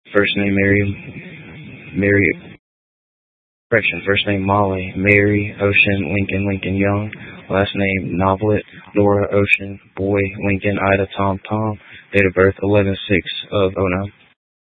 First name first name Molly, Mary, Ocean, Lincoln, Young. Last name Novelet, Nora, Ocean, Boy, Lincoln, Ida, Tom. Date of birth 11/6 of '09.